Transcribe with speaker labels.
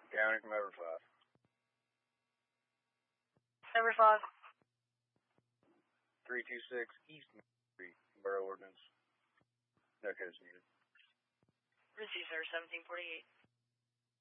Speaker 1: County from Ever 5.
Speaker 2: Ever 5.
Speaker 1: 326 East Main Street, Borough Ordinance. No codes needed.
Speaker 2: Receive, sir, 1748.